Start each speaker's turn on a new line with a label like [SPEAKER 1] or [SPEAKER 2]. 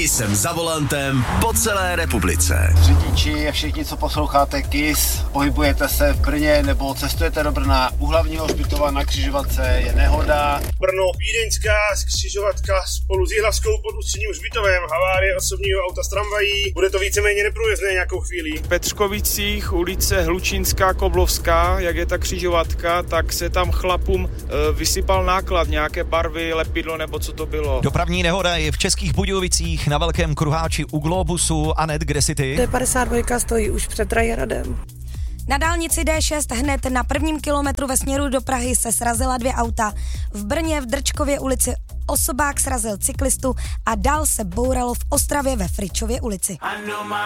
[SPEAKER 1] Kissem za volantem po celé republice.
[SPEAKER 2] Řidiči a všichni, co posloucháte Kiss, pohybujete se v Brně nebo cestujete do Brna, u hlavního hřbitova na křižovatce je nehoda.
[SPEAKER 3] Brno, Vídeňská křižovatka spolu s Jihlavskou pod Ústředním hřbitovem, havárie osobního auta s tramvají, bude to víceméně neprůjezdné nějakou chvíli.
[SPEAKER 4] V Petřkovicích ulice Hlučínská, Koblovská, jak je ta křižovatka, tak se tam chlapům vysypal náklad, nějaké barvy, lepidlo nebo co to bylo.
[SPEAKER 5] Dopravní nehoda je v Českých Budějovicích na velkém kruháči u Globusu. Anet, kde si ty?
[SPEAKER 6] D52 stojí už před Rajhradem.
[SPEAKER 7] Na dálnici D6 hned na prvním kilometru ve směru do Prahy se srazila 2 auta. V Brně v Drčkově ulici osobák srazil cyklistu a dál se bouralo v Ostravě ve Fričově ulici.